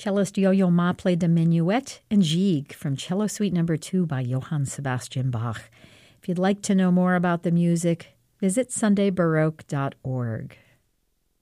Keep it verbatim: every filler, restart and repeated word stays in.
Cellist Yo-Yo Ma played the Minuet and Gigue from Cello Suite Number two by Johann Sebastian Bach. If you'd like to know more about the music, visit sunday baroque dot org.